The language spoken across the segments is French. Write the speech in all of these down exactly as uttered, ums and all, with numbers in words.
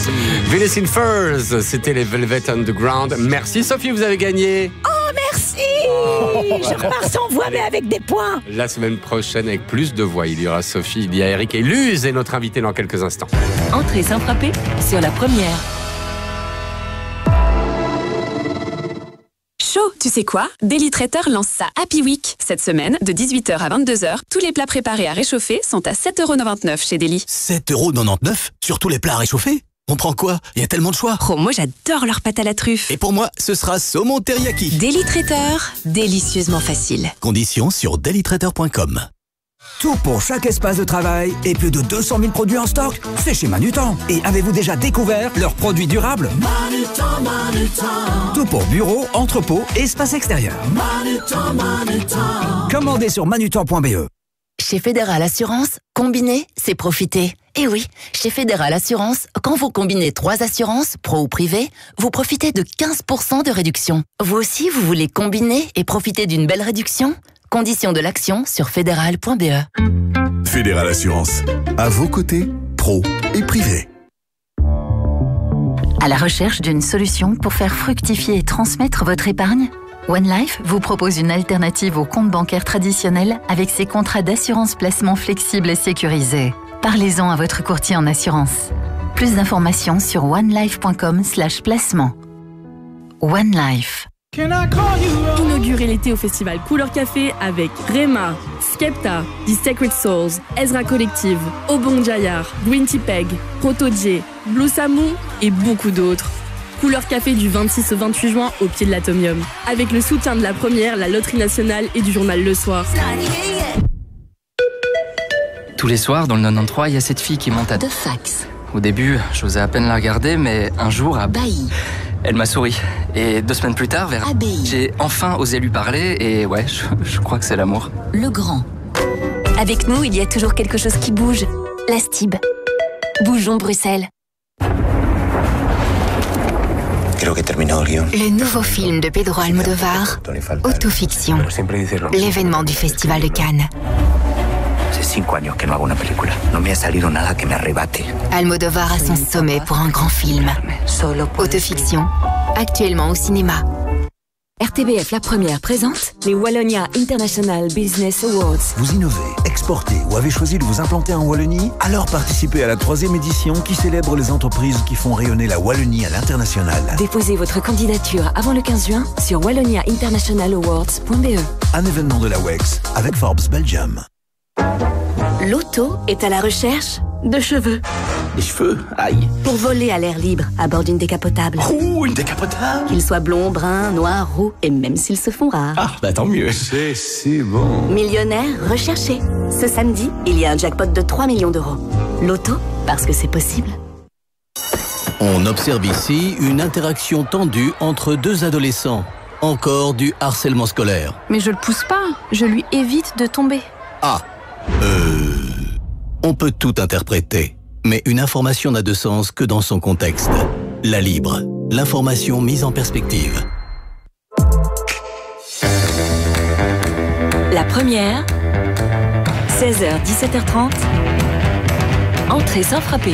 Venus in Furs, c'était les Velvet Underground. Merci Sophie, vous avez gagné. Oh merci oh, Je voilà. repars sans voix mais avec des points. La semaine prochaine avec plus de voix, il y aura Sophie, il y a Eric et Luz et notre invité dans quelques instants. Entrée sans frapper sur la première. Chaud, tu sais quoi? Daily Traiteur lance sa Happy Week. Cette semaine, de dix-huit heures à vingt-deux heures, tous les plats préparés à réchauffer sont à sept euros quatre-vingt-dix-neuf chez Daily. sept euros quatre-vingt-dix-neuf sur tous les plats à réchauffer? On prend quoi? Il y a tellement de choix. Oh, moi j'adore leur pâte à la truffe. Et pour moi, ce sera saumon teriyaki. Daily Traiteur, délicieusement facile. Conditions sur daily traiteur point com. Tout pour chaque espace de travail et plus de deux cent mille produits en stock, c'est chez Manutan. Et avez-vous déjà découvert leurs produits durables? Manutan, Manutan. Tout pour bureau, entrepôt et espace extérieur. Manutan, Manutan. Commandez sur manutan point b e. Chez Fédéral Assurance, combiner, c'est profiter. Et oui, chez Fédéral Assurance, quand vous combinez trois assurances, pro ou privé, vous profitez de quinze pour cent de réduction. Vous aussi, vous voulez combiner et profiter d'une belle réduction? Conditions de l'action sur fédéral point b e. Fédéral Assurance, à vos côtés, pro et privé. À la recherche d'une solution pour faire fructifier et transmettre votre épargne? OneLife vous propose une alternative aux comptes bancaires traditionnels avec ses contrats d'assurance placement flexibles et sécurisés. Parlez-en à votre courtier en assurance. Plus d'informations sur onelife point com slash placement. OneLife. Inaugurez l'été au festival Couleur Café avec Rema, Skepta, The Sacred Souls, Ezra Collective, Obong Jayar, Green Tea Peg, Proto-J, Blue Samu et beaucoup d'autres. Couleur Café du vingt-six au vingt-huit juin au pied de l'Atomium. Avec le soutien de la première, la Loterie Nationale et du journal Le Soir. Tous les soirs, dans le quatre-vingt-treize, il y a cette fille qui monte à... De fax. Au début, j'osais à peine la regarder, mais un jour... À... Bailly. Elle m'a souri. Et deux semaines plus tard, vers... Abbaye. J'ai enfin osé lui parler et ouais, je, je crois que c'est l'amour. Le Grand. Avec nous, il y a toujours quelque chose qui bouge. La Stib. Bougeons Bruxelles. Le nouveau film de Pedro Almodovar, Autofiction, l'événement du Festival de Cannes. Almodovar à son sommet pour un grand film. Autofiction, actuellement au cinéma. R T B F La Première présente les Wallonia International Business Awards. Vous innovez, exportez ou avez choisi de vous implanter en Wallonie? Alors participez à la troisième édition qui célèbre les entreprises qui font rayonner la Wallonie à l'international. Déposez votre candidature avant le quinze juin sur wallonia international awards point b e. Un événement de la W E X avec Forbes Belgium. L'auto est à la recherche de cheveux. Des cheveux? Aïe. Pour voler à l'air libre à bord d'une décapotable. Ouh, une décapotable? Qu'ils soient blonds, bruns, noirs, roux et même s'ils se font rares. Ah, bah tant mieux. C'est si bon. Millionnaire recherché. Ce samedi, il y a un jackpot de trois millions d'euros. L'auto, parce que c'est possible. On observe ici une interaction tendue entre deux adolescents. Encore du harcèlement scolaire. Mais je le pousse pas, je lui évite de tomber. Ah, euh... on peut tout interpréter. Mais une information n'a de sens que dans son contexte. La Libre, l'information mise en perspective. La première, seize heures dix-sept heures trente, entrée sans frapper.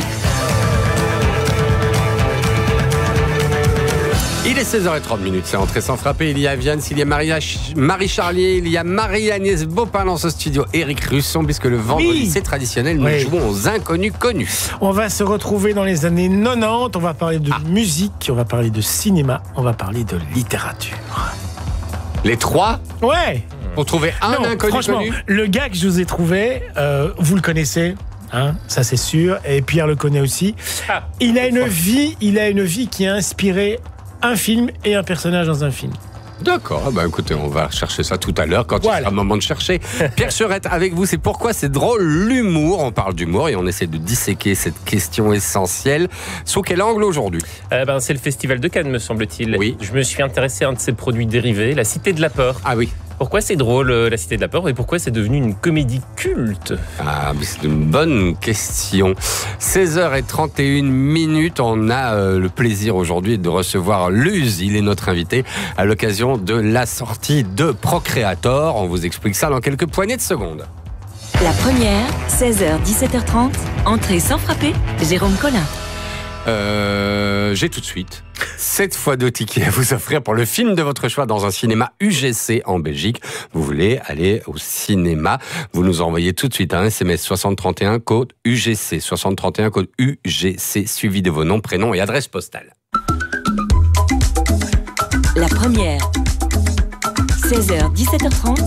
Il est seize heures trente, c'est entrée sans frapper. Il y a Vianne, il y a Maria, Marie Charlier, il y a Marie-Agnès Bopin dans ce studio. Éric Russon, puisque le vendredi, oui. c'est traditionnel, nous oui. jouons aux inconnus connus. On va se retrouver dans les années quatre-vingt-dix, on va parler de ah. musique, on va parler de cinéma, on va parler de littérature. Les trois? Ouais. Pour trouver un non, inconnu franchement, connu. Le gars que je vous ai trouvé, euh, vous le connaissez. Hein, ça c'est sûr, et Pierre le connaît aussi. Ah, il a une fort. vie, il a une vie qui a inspiré un film et un personnage dans un film. D'accord, bah écoutez, on va chercher ça tout à l'heure quand voilà. il sera le moment de chercher. Pierre Cherette avec vous, c'est pourquoi c'est drôle l'humour. On parle d'humour et on essaie de disséquer cette question essentielle. Sous quel angle aujourd'hui? euh, ben, C'est le Festival de Cannes, me semble-t-il. Oui. Je me suis intéressé à un de ses produits dérivés, La Cité de la Peur. Ah oui. Pourquoi c'est drôle, La Cité de la Peur, et pourquoi c'est devenu une comédie culte? Ah, mais c'est une bonne question. seize heures trente et une minutes, on a euh, le plaisir aujourd'hui de recevoir Luz. Il est notre invité à l'occasion de la sortie de Procreator. On vous explique ça dans quelques poignées de secondes. La première, seize heures dix-sept heures trente, entrée sans frapper, Jérôme Collin. Euh, j'ai tout de suite sept fois deux tickets à vous offrir pour le film de votre choix dans un cinéma U G C en Belgique. Vous voulez aller au cinéma, vous nous envoyez tout de suite un S M S soixante trente et un code U G C, soixante trente et un code U G C, suivi de vos noms, prénoms et adresse postale. La première, seize heures dix-sept heures trente,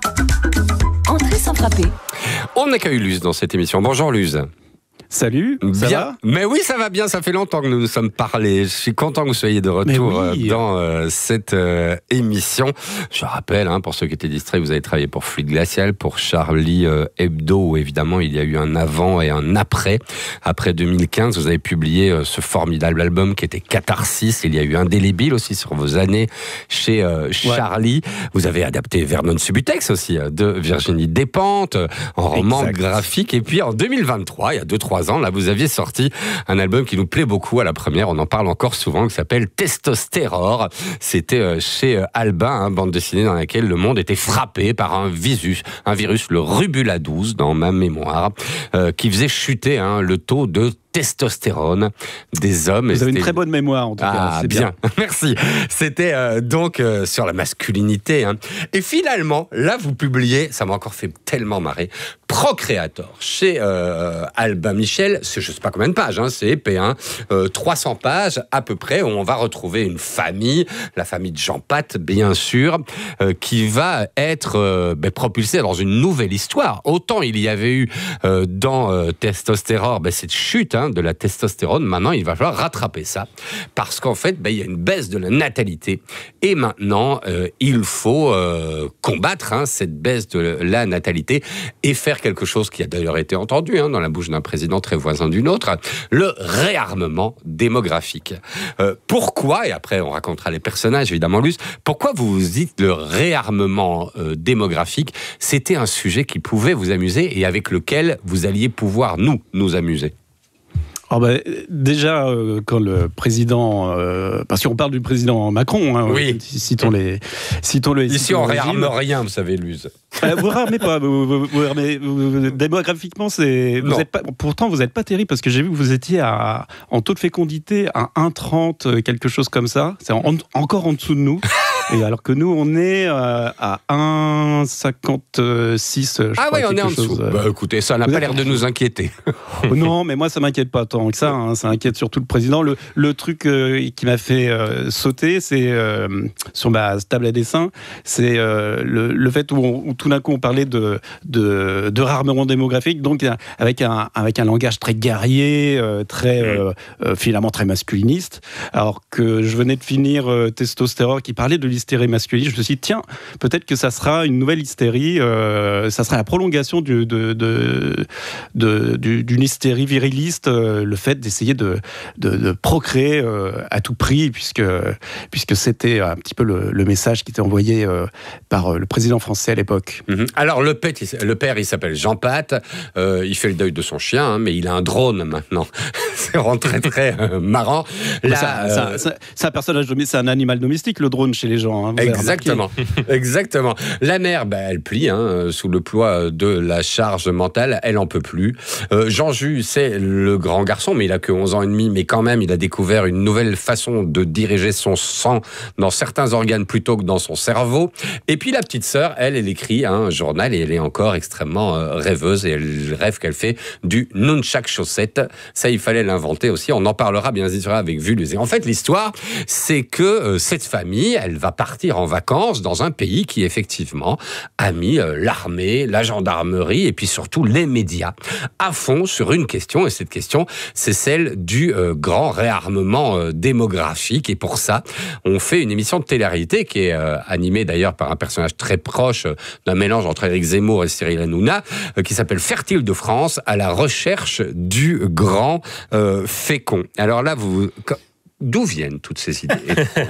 entrée sans frapper. On accueille Luz dans cette émission. Bonjour Luz. Salut, ça bien. va ? Mais oui, ça va bien, ça fait longtemps que nous nous sommes parlé. Je suis content que vous soyez de retour oui. dans euh, cette euh, émission. Je rappelle, hein, pour ceux qui étaient distraits, vous avez travaillé pour Fluide Glacial, pour Charlie euh, Hebdo, où évidemment il y a eu un avant et un après. Après deux mille quinze, vous avez publié euh, ce formidable album qui était Catharsis. Il y a eu Indélébile aussi sur vos années chez euh, Charlie. Ouais. Vous avez adapté Vernon Subutex aussi, euh, de Virginie Despentes, euh, en roman exact. graphique. Et puis en deux mille vingt-trois, il y a deux trois ans, là, vous aviez sorti un album qui nous plaît beaucoup à la première, on en parle encore souvent, qui s'appelle Testostérore. C'était chez Albin, hein, bande dessinée dans laquelle le monde était frappé par un virus, un virus, le rubula douze, dans ma mémoire, euh, qui faisait chuter hein, le taux de testostérone des hommes. Vous avez une très bonne mémoire, en tout cas. Ah, c'est bien. bien. Merci. C'était euh, donc euh, sur la masculinité. Hein. Et finalement, là, vous publiez, ça m'a encore fait tellement marrer, Procréator, chez euh, Albin Michel. C'est je ne sais pas combien de pages, hein, c'est épais, hein, euh, trois cents pages à peu près, où on va retrouver une famille, la famille de Jean Pat, bien sûr, euh, qui va être euh, ben, propulsée dans une nouvelle histoire. Autant il y avait eu euh, dans euh, Testostérone ben, cette chute, hein, de la testostérone, maintenant il va falloir rattraper ça parce qu'en fait ben, il y a une baisse de la natalité et maintenant euh, il faut euh, combattre hein, cette baisse de la natalité et faire quelque chose qui a d'ailleurs été entendu hein, dans la bouche d'un président très voisin d'une autre, le réarmement démographique. Euh, pourquoi, et après on racontera les personnages évidemment Luce, pourquoi vous vous dites le réarmement euh, démographique, c'était un sujet qui pouvait vous amuser et avec lequel vous alliez pouvoir nous, nous amuser? Alors ben, déjà, euh, quand le président... Euh, parce qu'on parle du président Macron, hein, oui. citons les... Citons le Ici, on ne réarme rien, vous savez, Luz. Euh, vous ne réarmez pas. Vous, vous, vous, réarmez, vous, démographiquement, c'est... Vous êtes pas, pourtant, vous n'êtes pas terrible, parce que j'ai vu que vous étiez à, en taux de fécondité à un virgule trente, quelque chose comme ça. C'est en, encore en dessous de nous. Et alors que nous, on est euh, à un virgule cinquante-six. Je ah crois, oui, on est en chose. dessous. Bah, écoutez, ça n'a pas l'air de nous inquiéter. Non, mais moi, ça ne m'inquiète pas tant que ça. Hein, ça inquiète surtout le président. Le, le truc euh, qui m'a fait euh, sauter, c'est euh, sur ma table à dessin, c'est euh, le, le fait où, on, où tout d'un coup, on parlait de, de, de réarmement démographique, donc avec un, avec un langage très guerrier, euh, très, euh, euh, finalement très masculiniste. Alors que je venais de finir euh, Testostérone qui parlait de l'hystérie masculine, je me suis dit, tiens, peut-être que ça sera une nouvelle hystérie, euh, ça sera la prolongation du, de, de, de, du, d'une hystérie viriliste, euh, le fait d'essayer de, de, de procréer euh, à tout prix, puisque, puisque c'était un petit peu le, le message qui était envoyé euh, par le président français à l'époque. Mmh. Alors, le, père, le père, il s'appelle Jean Pat, euh, il fait le deuil de son chien, hein, mais il a un drone maintenant. C'est vraiment très, très euh, marrant. Là, ça, euh... ça, ça, c'est un personnage, c'est un animal domestique, le drone, chez les gens. Hein, exactement, exactement. La mère, bah, elle plie hein, sous le poids de la charge mentale, elle en peut plus. Euh, Jean-Jus, c'est le grand garçon, mais il a que onze ans et demi, mais quand même, il a découvert une nouvelle façon de diriger son sang dans certains organes plutôt que dans son cerveau. Et puis la petite sœur, elle, elle écrit hein, un journal et elle est encore extrêmement euh, rêveuse et elle rêve qu'elle fait du nunchak chaussette. Ça, il fallait l'inventer aussi. On en parlera bien sûr avec Vulus. Et en fait, l'histoire, c'est que euh, cette famille, elle va partir en vacances dans un pays qui, effectivement, a mis euh, l'armée, la gendarmerie et puis surtout les médias à fond sur une question. Et cette question, c'est celle du euh, grand réarmement euh, démographique. Et pour ça, on fait une émission de télé-réalité qui est euh, animée d'ailleurs par un personnage très proche euh, d'un mélange entre Éric Zemmour et Cyril Hanouna, euh, qui s'appelle Fertile de France, à la recherche du grand euh, fécond. Alors là, vous... D'où viennent toutes ces idées?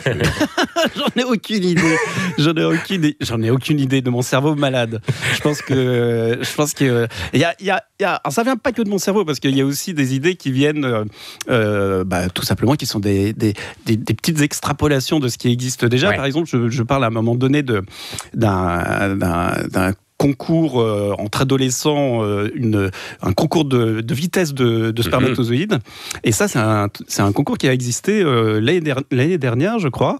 J'en ai aucune idée. J'en ai aucune. J'en ai aucune idée de mon cerveau malade. Je pense que. Je pense que. Il y a. Il y a, il y a alors ça vient pas que de mon cerveau parce qu'il y a aussi des idées qui viennent, euh, bah, tout simplement, qui sont des, des, des, des petites extrapolations de ce qui existe déjà. Ouais. Par exemple, je, je parle à un moment donné de d'un d'un, d'un concours euh, entre adolescents, euh, une, un concours de, de vitesse de, de spermatozoïdes. Mmh. Et ça, c'est un, c'est un concours qui a existé euh, l'année, der- l'année dernière, je crois,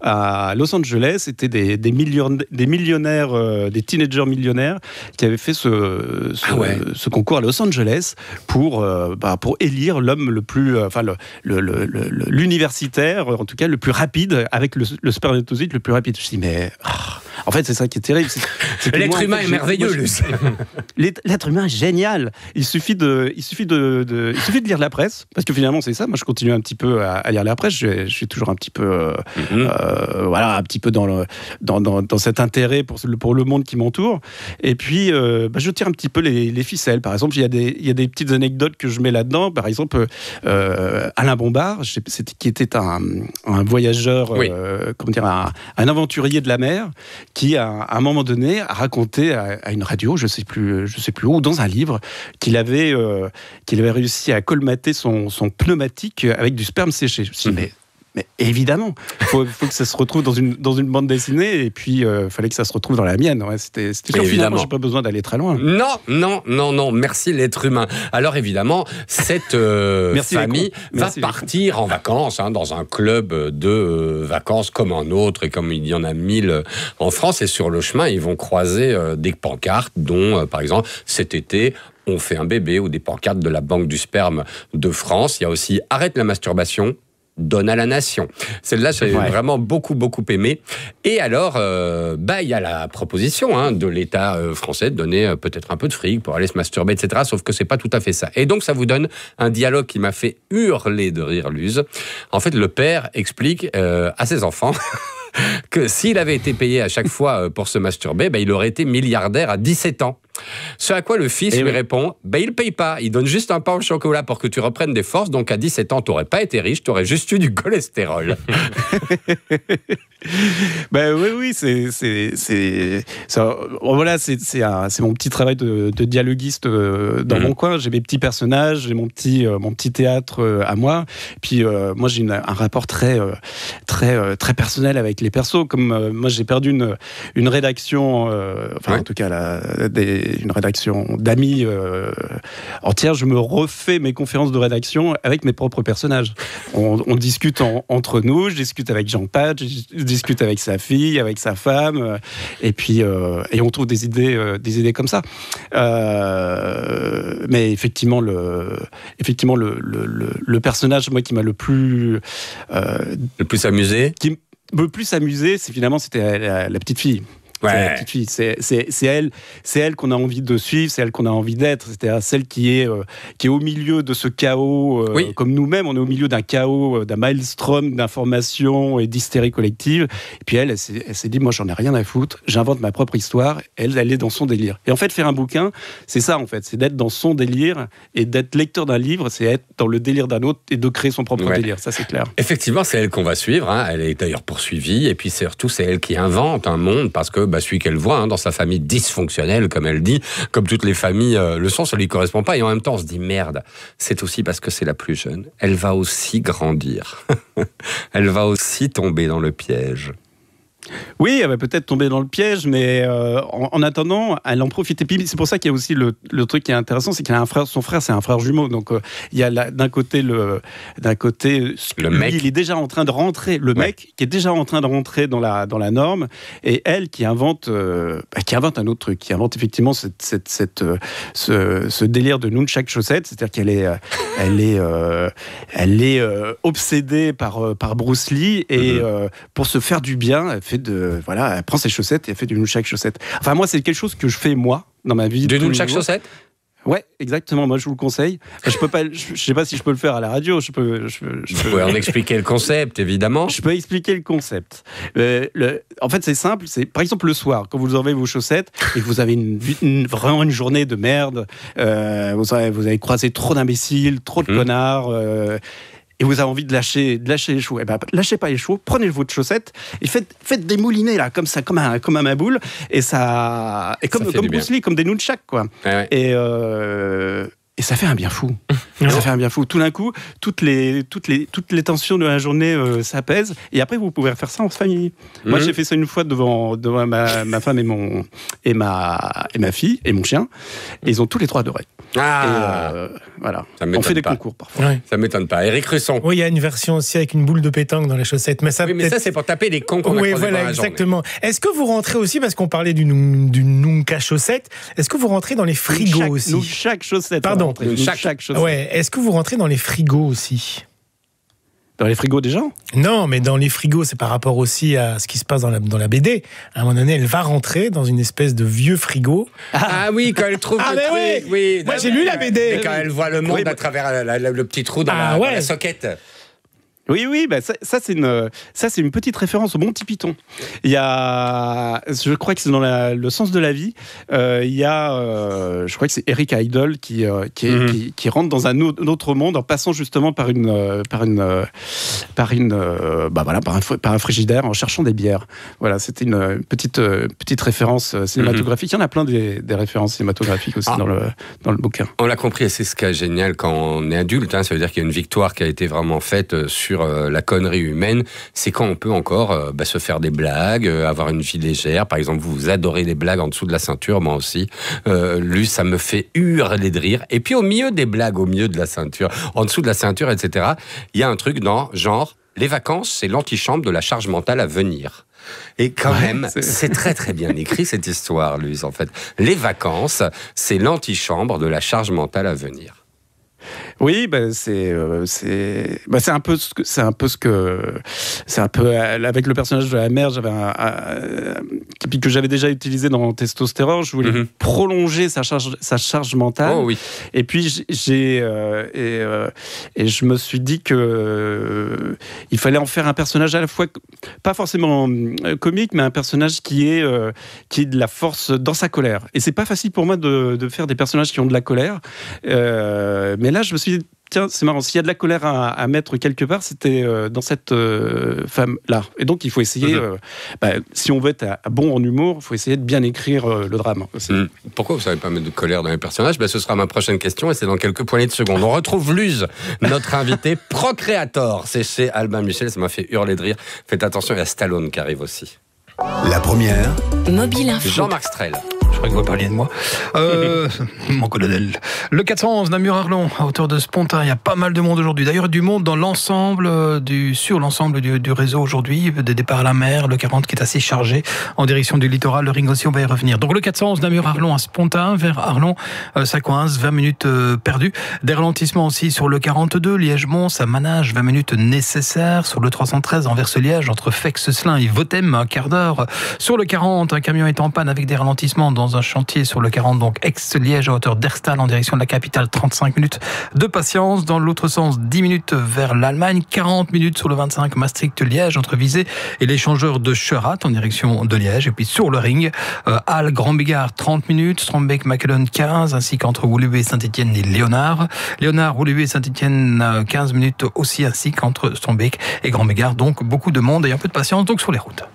à Los Angeles. C'était des, des, million- des millionnaires, euh, des teenagers millionnaires qui avaient fait ce, ce, ah ouais. ce concours à Los Angeles pour, euh, bah, pour élire l'homme le plus, euh, enfin le, le, le, le, l'universitaire, en tout cas le plus rapide, avec le, le spermatozoïde le plus rapide. Je dis mais oh, en fait c'est ça qui est terrible. C'est, c'est que l'être moi, humain en fait, est merveilleux. Moi, l'être humain est génial. Il suffit de, il suffit de, de, il suffit de lire la presse, parce que finalement c'est ça. Moi je continue un petit peu à, à lire la presse. Je, je suis toujours un petit peu, euh, mm-hmm. euh, voilà, un petit peu dans le, dans, dans, dans cet intérêt pour le, pour le monde qui m'entoure. Et puis euh, bah, je tire un petit peu les, les ficelles. Par exemple, il y a des, il y a des petites anecdotes que je mets là-dedans. Par exemple, euh, Alain Bombard, je sais, c'était, qui était un, un voyageur, oui. euh, comment dire, un, un aventurier de la mer, qui à, à un moment donné a raconté à, à une radio, je sais plus, je sais plus où, dans un livre, qu'il avait, euh, qu'il avait réussi à colmater son, son pneumatique avec du sperme séché. Je me suis dit, mais Mais évidemment, il faut, faut que ça se retrouve dans une, dans une bande dessinée, et puis il euh, fallait que ça se retrouve dans la mienne. Ouais, c'était c'était sûr, finalement, j'ai pas besoin d'aller très loin. Non, non, non, non, merci l'être humain. Alors évidemment, cette euh, famille va partir en vacances, hein, dans un club de euh, vacances comme un autre, et comme il y en a mille en France, et sur le chemin, ils vont croiser euh, des pancartes, dont, euh, par exemple, cet été, on fait un bébé, ou des pancartes de la Banque du sperme de France. Il y a aussi « Arrête la masturbation ». Donne à la nation. Celle-là, j'ai ouais. vraiment beaucoup, beaucoup aimé. Et alors, euh, bah, il y a la proposition hein, de l'État euh, français de donner euh, peut-être un peu de fric pour aller se masturber, et cetera. Sauf que c'est pas tout à fait ça. Et donc, ça vous donne un dialogue qui m'a fait hurler de rire Luz. En fait, le père explique euh, à ses enfants que s'il avait été payé à chaque fois pour se masturber, bah, il aurait été milliardaire à dix-sept ans. Ce à quoi le fils et lui oui. répond, bah, il ne paye pas, il donne juste un pain au chocolat pour que tu reprennes des forces, donc à dix-sept ans, tu n'aurais pas été riche, tu aurais juste eu du cholestérol. Ben oui, oui, c'est, c'est, c'est, ça, voilà, c'est, c'est, un, c'est mon petit travail de, de dialoguiste dans mmh. mon coin. J'ai mes petits personnages, j'ai mon petit, euh, mon petit théâtre à moi. Puis euh, moi, j'ai une, un rapport très, très, très personnel avec les persos. Comme euh, moi, j'ai perdu une, une rédaction, euh, enfin ouais. en tout cas la, des, une rédaction d'amis euh, entière. Je me refais mes conférences de rédaction avec mes propres personnages. On, on discute en, entre nous. Je discute avec Jean Pat. Je discute avec sa fille, avec sa femme, et puis euh, et on trouve des idées, euh, des idées comme ça. Euh, mais effectivement, le, effectivement le, le, le, le personnage, moi, qui m'a le plus euh, le plus amusé, qui le plus amusé, c'est finalement c'était la, la petite fille. Ouais. C'est la petite fille, c'est, c'est, c'est elle, c'est elle qu'on a envie de suivre, c'est elle qu'on a envie d'être. C'est-à-dire celle qui est, euh, qui est au milieu de ce chaos, euh, oui. comme nous-mêmes, on est au milieu d'un chaos, d'un maelstrom d'informations et d'hystérie collective. Et puis elle, elle s'est, elle s'est dit, moi j'en ai rien à foutre, j'invente ma propre histoire. Elle, elle est dans son délire. Et en fait, faire un bouquin, c'est ça en fait, c'est d'être dans son délire, et d'être lecteur d'un livre, c'est être dans le délire d'un autre et de créer son propre ouais. délire. Ça, c'est clair. Effectivement, c'est elle qu'on va suivre. Hein. Elle est d'ailleurs poursuivie, et puis surtout, c'est elle qui invente un monde, parce que bah, celui qu'elle voit hein, dans sa famille dysfonctionnelle, comme elle dit, comme toutes les familles euh, le sont, ça ne lui correspond pas. Et en même temps, on se dit, merde, c'est aussi parce que c'est la plus jeune. Elle va aussi grandir. Elle va aussi tomber dans le piège. Oui, elle va peut-être tomber dans le piège, mais euh, en, en attendant, elle en profite. Et puis c'est pour ça qu'il y a aussi le, le truc qui est intéressant, c'est qu'elle a un frère. Son frère, c'est un frère jumeau. Donc euh, il y a la, d'un côté le, d'un côté le lui, mec. Il est déjà en train de rentrer. Le ouais. mec qui est déjà en train de rentrer dans la dans la norme, et elle qui invente, euh, qui invente un autre truc, qui invente effectivement cette, cette, cette euh, ce, ce délire de nunchak chaussette, c'est-à-dire qu'elle est, euh, elle est, euh, elle est euh, obsédée par euh, par Bruce Lee, et mm-hmm. euh, pour se faire du bien, elle fait de voilà, elle prend ses chaussettes et elle fait du nunchak chaussette. Enfin moi, c'est quelque chose que je fais moi dans ma vie. Du nunchak chaussette. Ouais, exactement. Moi, je vous le conseille. Je peux pas. Je, je sais pas si je peux le faire à la radio. Je peux. Je, je Vous peux... pouvez en expliquer le concept, évidemment. Je peux expliquer le concept. Euh, le, en fait, c'est simple. C'est par exemple le soir, quand vous enlevez vos chaussettes et que vous avez une, une, vraiment une journée de merde. Euh, vous avez, vous avez croisé trop d'imbéciles, trop de mmh. connards. Euh, et vous avez envie de lâcher, de lâcher les chevaux, eh ben, lâchez pas les chevaux, prenez votre chaussette et faites, faites des moulinets là, comme ça, comme un, comme un maboule, et ça, et comme, ça comme Bruce Lee, comme des nunchaks, quoi. Ouais, ouais. Et, euh, Et ça fait un bien fou. Ça fait un bien fou. Tout d'un coup, toutes les, toutes les, toutes les tensions de la journée euh, s'apaisent. Et après, vous pouvez faire ça en famille. Mmh. Moi, j'ai fait ça une fois devant, devant ma, ma femme et, mon, et, ma, et ma fille et mon chien. Et ils ont tous les trois adoré. Ah. Et euh, voilà. On fait des pas. concours parfois. Ouais. Ça m'étonne pas. Éric Russon. Oui, il y a une version aussi avec une boule de pétanque dans les chaussettes. Mais ça, oui, mais ça, c'est pour taper les cons qu'on oui, a croisés voilà, dans la exactement. Journée. Est-ce que vous rentrez aussi, parce qu'on parlait du, du Nunca chaussette, est-ce que vous rentrez dans les frigos chaque, aussi nous, chaque chaussette. Pardon. Nous, chaque, chaque chaussette. Ouais. Est-ce que vous rentrez dans les frigos aussi? Dans les frigos des gens? Non, mais dans les frigos, c'est par rapport aussi à ce qui se passe dans la, dans la B D. À un moment donné, elle va rentrer dans une espèce de vieux frigo. Ah, ah oui, quand elle trouve ah, le mais truc. Oui, oui moi, j'ai lu la B D. Et quand elle voit le monde oui, à travers la, la, la, le petit trou dans, ah, la, ouais. dans la soquette. Oui, oui, bah ça, ça c'est une, ça c'est une petite référence au Monty Python. Il y a, je crois que c'est dans la, le sens de la vie. Euh, il y a, euh, je crois que c'est Eric Idle qui, euh, qui, est, mm-hmm. qui, qui rentre dans un autre monde en passant justement par une, euh, par une, euh, par une, euh, bah voilà, par un, par un frigidaire en cherchant des bières. Voilà, c'était une petite, euh, petite référence cinématographique. Mm-hmm. Il y en a plein des, des références cinématographiques aussi ah. dans le, dans le bouquin. On l'a compris, et c'est ce qui est génial quand on est adulte. Hein, ça veut dire qu'il y a une victoire qui a été vraiment faite sur la connerie humaine, c'est quand on peut encore euh, bah, se faire des blagues, euh, avoir une vie légère. Par exemple, vous adorez les blagues en dessous de la ceinture, moi aussi. Euh, lui, ça me fait hurler de rire. Et puis au milieu des blagues, au milieu de la ceinture, en dessous de la ceinture, et cetera, il y a un truc dans genre, les vacances, c'est l'antichambre de la charge mentale à venir. Et quand ouais, même, c'est... c'est très très bien écrit cette histoire, Luz, en fait. Les vacances, c'est l'antichambre de la charge mentale à venir. Oui, ben bah c'est euh, c'est bah c'est un peu ce que c'est un peu ce que c'est un peu avec le personnage de la mère, j'avais un, un, que j'avais déjà utilisé dans Testostérone, je voulais mm-hmm. prolonger sa charge sa charge mentale. Oh, oui. Et puis j'ai euh, et euh, et je me suis dit que euh, il fallait en faire un personnage à la fois pas forcément comique, mais un personnage qui est euh, qui est de la force dans sa colère. Et c'est pas facile pour moi de de faire des personnages qui ont de la colère. Euh, mais là, je me suis dit, tiens, c'est marrant, s'il y a de la colère à, à mettre quelque part, c'était euh, dans cette euh, femme-là. Et donc, il faut essayer, euh, bah, si on veut être à, à bon en humour, il faut essayer de bien écrire euh, le drame. Mmh. Pourquoi vous ne savez pas mettre de colère dans les personnages? bah, Ce sera ma prochaine question, et c'est dans quelques poignées de secondes. On retrouve Luz, notre invité Procréator. C'est chez Albin Michel, ça m'a fait hurler de rire. Faites attention, il y a Stallone qui arrive aussi. La première. Mobile Info. Jean-Marc Strel. Je crois que vous parliez de moi. Euh, mon colonel. Le quatre cent onze Namur-Arlon, à hauteur de Spontin. Il y a pas mal de monde aujourd'hui. D'ailleurs, du monde dans l'ensemble du, sur l'ensemble du, du réseau aujourd'hui. Des départs à la mer, le quarante qui est assez chargé en direction du littoral. Le ring aussi, on va y revenir. Donc le quatre cent onze Namur-Arlon à Spontin, vers Arlon, euh, ça coince, vingt minutes euh, perdues. Des ralentissements aussi sur le quarante-deux, Liège-Mons, ça manage, vingt minutes nécessaires. Sur le trois cent treize, Anvers-Liège, entre Fex-Slin et Votem, un quart d'heure. Sur le quarante, un camion est en panne avec des ralentissements dans un chantier sur le quarante, donc Aix-Liège à hauteur d'Erstal en direction de la capitale, trente-cinq minutes de patience. Dans l'autre sens, dix minutes vers l'Allemagne, quarante minutes sur le vingt-cinq Maastricht-Liège entre Visé et l'échangeur de Cherat en direction de Liège. Et puis sur le ring, euh, Halle, Grand-Bigard, trente minutes, Strombeek-Macedon, quinze, ainsi qu'entre Woluwe, Saint-Étienne et Léonard. Léonard, Woluwe, Saint-Étienne, quinze minutes aussi, ainsi qu'entre Strombeek et Grand-Bigard. Donc beaucoup de monde et un peu de patience donc sur les routes.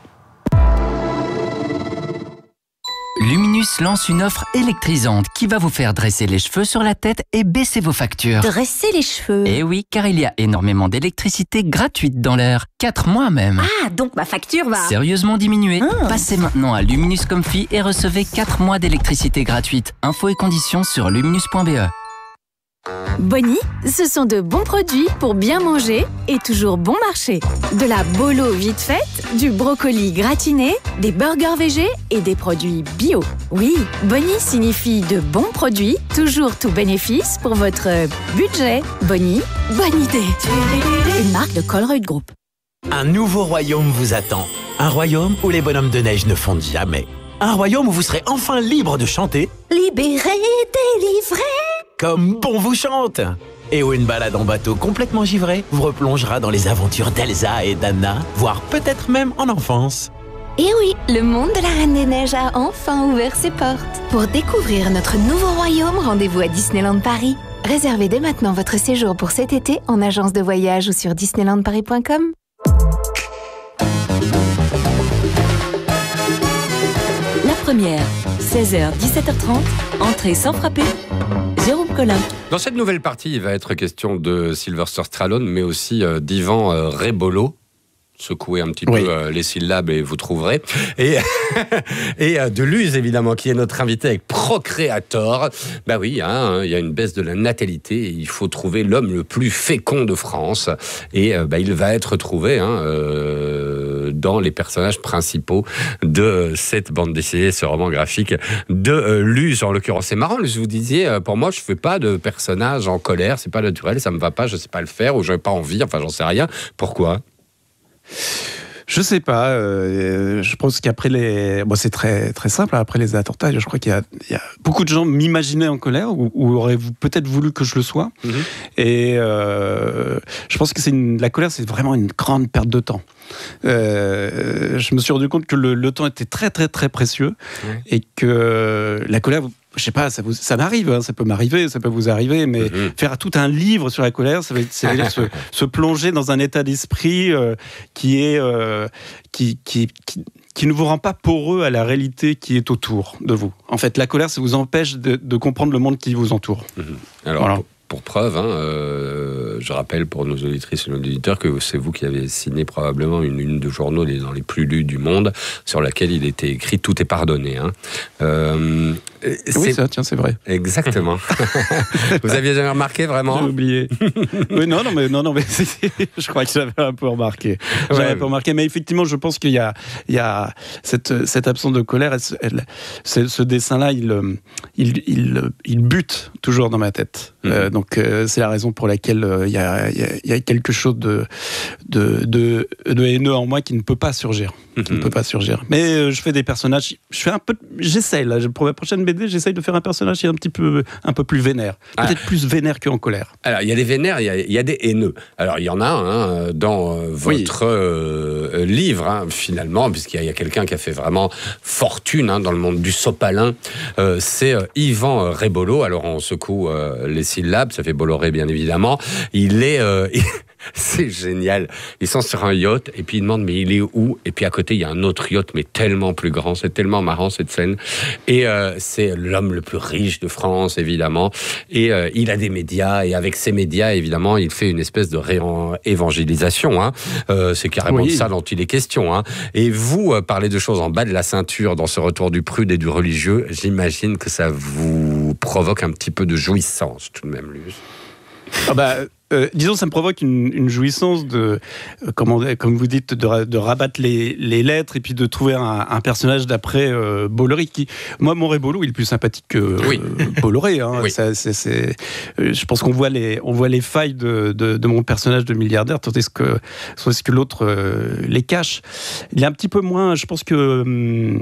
Luminus lance une offre électrisante qui va vous faire dresser les cheveux sur la tête et baisser vos factures. Dresser les cheveux? Eh oui, car il y a énormément d'électricité gratuite dans l'air. quatre mois même. Ah, donc ma facture va... Sérieusement diminuer. Ah. Passez maintenant à Luminus Comfy et recevez quatre mois d'électricité gratuite. Infos et conditions sur luminus point b e. Bonnie, ce sont de bons produits pour bien manger et toujours bon marché. De la bolo vite faite, du brocoli gratiné, des burgers végés et des produits bio. Oui, Bonnie signifie de bons produits, toujours tout bénéfice pour votre budget. Bonnie, bonne idée. Une marque de Colruyt Group. Un nouveau royaume vous attend. Un royaume où les bonhommes de neige ne fondent jamais. Un royaume où vous serez enfin libre de chanter. Libéré, délivré. Comme bon vous chante. Et où une balade en bateau complètement givré vous replongera dans les aventures d'Elsa et d'Anna, voire peut-être même en enfance. Et oui, le monde de la Reine des Neiges a enfin ouvert ses portes. Pour découvrir notre nouveau royaume, rendez-vous à Disneyland Paris. Réservez dès maintenant votre séjour pour cet été en agence de voyage ou sur disneyland paris point com. La première, seize heures dix-sept heures trente, entrée sans frapper, Jérôme coloc. Dans cette nouvelle partie, il va être question de Sylvester Stallone, mais aussi euh, d'Ivan euh, Rebolo. Secouez un petit oui. peu euh, les syllabes et vous trouverez. Et, et euh, de Luz, évidemment, qui est notre invité avec Procreator. Bah oui, hein, il y a une baisse de la natalité. Et il faut trouver l'homme le plus fécond de France. Et euh, bah, il va être trouvé hein, euh, dans les personnages principaux de cette bande dessinée, ce roman graphique de euh, Luz, en l'occurrence. C'est marrant, Luz, vous disiez, euh, pour moi, je fais pas de personnage en colère, c'est pas naturel, ça me va pas, je sais pas le faire, ou j'avais pas envie, enfin, j'en sais rien. Pourquoi ? Je sais pas. Euh, je pense qu'après les, bon, c'est très très simple. Après les attentats, je crois qu'il y a, il y a beaucoup de gens m'imaginaient en colère ou, ou auraient peut-être voulu que je le sois. Mm-hmm. Et euh, je pense que c'est une, la colère, c'est vraiment une grande perte de temps. Euh, je me suis rendu compte que le, le temps était très très très précieux mmh. et que la colère, je sais pas, ça, vous, ça m'arrive, hein, ça peut m'arriver, ça peut vous arriver, mais mmh. faire tout un livre sur la colère, ça veut dire se, se plonger dans un état d'esprit euh, qui est euh, qui, qui, qui qui ne vous rend pas poreux à la réalité qui est autour de vous. En fait, la colère, ça vous empêche de, de comprendre le monde qui vous entoure. Mmh. Alors. Voilà. Pour preuve, hein, euh, je rappelle pour nos auditrices et nos auditeurs que c'est vous qui avez signé probablement une une de journaux dans les plus lus du monde, sur laquelle il était écrit « Tout est pardonné hein. ». Euh, oui, ça, tiens, c'est vrai. Exactement. Vous aviez jamais remarqué, vraiment ? J'ai oublié. Oui, non, non, mais, non, non, mais je crois que j'avais un peu remarqué. J'avais ouais. un peu remarqué, mais effectivement, je pense qu'il y a, il y a cette, cette absence de colère. Elle, elle, ce, ce dessin-là, il, il, il, il bute toujours dans ma tête. Mm-hmm. Euh, donc, euh, c'est la raison pour laquelle euh, il, y a, il, y a, il y a quelque chose de, de, de, de haineux en moi qui ne peut pas surgir. Mm-hmm. Qui ne peut pas surgir. Mais euh, je fais des personnages. Je fais un peu. J'essaie là. Pour ma prochaine B D, j'essaye de faire un personnage qui est un petit peu, un peu plus vénère. Peut-être ah. plus vénère qu'en colère. Alors, il y a des vénères, il y a, il y a des haineux. Alors, il y en a un hein, dans euh, votre oui. euh, livre, hein, finalement, puisqu'il y a, il y a quelqu'un qui a fait vraiment fortune hein, dans le monde du sopalin. Euh, c'est euh, Ivan Rebolo. Alors, on secoue euh, les syllabes, ça fait Bolloré, bien évidemment. Il est... Euh, il... C'est génial. Ils sont sur un yacht et puis ils demandent mais il est où ? Et puis à côté il y a un autre yacht mais tellement plus grand. C'est tellement marrant cette scène. Et euh, c'est l'homme le plus riche de France évidemment. Et euh, il a des médias et avec ces médias évidemment il fait une espèce de réévangélisation. Hein. Euh, c'est carrément oui. de ça dont il est question. Hein. Et vous euh, parlez de choses en bas de la ceinture dans ce retour du prude et du religieux. J'imagine que ça vous provoque un petit peu de jouissance tout de même, Luz. Ah bah. Euh, disons, ça me provoque une, une jouissance de, euh, comment, comme vous dites, de, de rabattre les, les lettres et puis de trouver un, un personnage d'après euh, Bolloré. Qui, moi, mon Rebolo, il est plus sympathique que oui. euh, Bolloré. Hein. Oui. Ça, c'est, c'est, euh, je pense qu'on voit les, on voit les failles de, de, de mon personnage de milliardaire, tandis que, tandis que l'autre euh, les cache. Il est un petit peu moins, je pense que. Hum,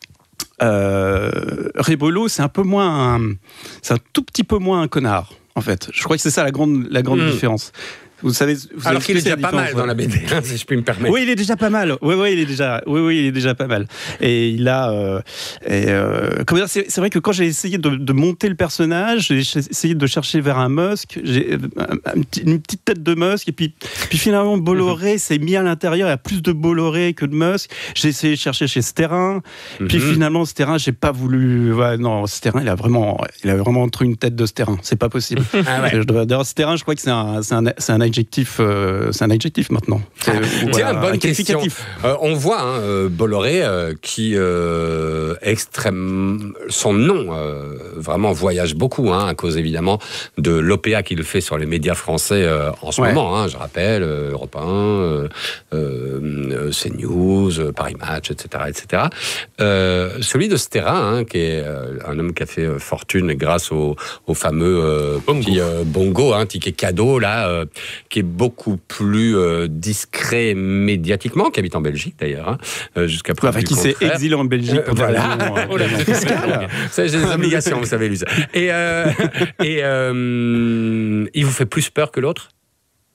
euh, Rebolo, c'est un peu moins, un, c'est un tout petit peu moins un connard. En fait, je crois que c'est ça la grande, la grande mmh. différence. Vous savez, vous alors qu'il est déjà pas mal dans la B D, hein, si je puis me permettre. Oui, il est déjà pas mal. Oui, oui, il est déjà, oui, oui, il est déjà pas mal. Et il a, euh, et euh, comment dire, c'est, c'est vrai que quand j'ai essayé de, de monter le personnage, j'ai essayé de chercher vers un Musk, j'ai un, une petite tête de Musk, et puis, puis finalement Bolloré s'est mis à l'intérieur. Il y a plus de Bolloré que de Musk. J'ai essayé de chercher chez Sterrin, mm-hmm. puis finalement Sterrin, j'ai pas voulu. Ouais, non, Sterrin, il a vraiment, il a vraiment entre une tête de Sterrin. C'est pas possible. Ah ouais. D'ailleurs, Sterrin, je crois que c'est un, c'est un, c'est un adjectif, euh, c'est un adjectif maintenant. C'est, ah, voilà, tiens, bonne question. Euh, on voit hein, euh, Bolloré euh, qui euh, extrême, son nom euh, vraiment voyage beaucoup hein, à cause évidemment de l'O P A qu'il fait sur les médias français euh, en ce ouais. moment. Hein, je rappelle, euh, Europe un, euh, euh, CNews, euh, Paris Match, et cetera, et cetera. Euh, celui de Sterrin, hein, qui est euh, un homme qui a fait fortune grâce au, au fameux euh, Bongo, petit, euh, Bongo hein, ticket cadeau là. Euh, qui est beaucoup plus euh, discret médiatiquement, qui habite en Belgique d'ailleurs, hein, euh, jusqu'à preuve enfin, du qui contraire. s'est exilé en Belgique. Euh, voilà. Oh là, ça, j'ai des obligations, vous savez, Luz. Et, euh, et euh, il vous fait plus peur que l'autre ?